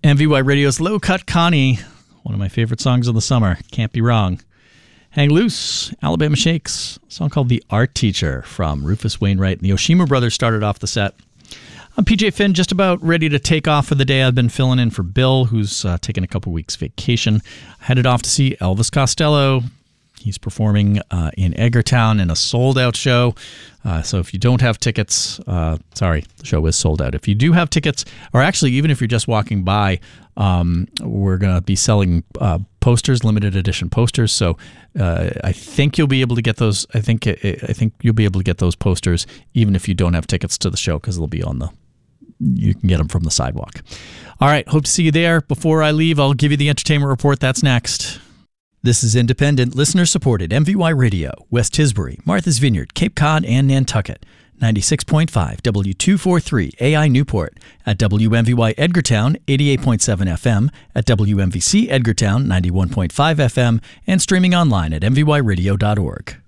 MVY Radio's Low Cut Connie, one of my favorite songs of the summer. Can't be wrong. Hang Loose, Alabama Shakes, a song called The Art Teacher from Rufus Wainwright. And the Oshima Brothers started off the set. I'm PJ Finn, just about ready to take off for the day. I've been filling in for Bill, who's taking a couple weeks vacation. Headed off to see Elvis Costello. He's performing in Edgartown in a sold-out show. So if you don't have tickets, sorry, the show is sold out. If you do have tickets, or actually even if you're just walking by, we're going to be selling posters, limited edition posters. So I think you'll be able to get those. I think you'll be able to get those posters even if you don't have tickets to the show, because they'll be on the. You can get them from the sidewalk. All right, hope to see you there. Before I leave, I'll give you the entertainment report. That's next. This is independent, listener-supported MVY Radio, West Tisbury, Martha's Vineyard, Cape Cod, and Nantucket. 96.5 W243 AI Newport, at WMVY Edgartown 88.7 FM, at WMVC Edgartown 91.5 FM, and streaming online at mvyradio.org.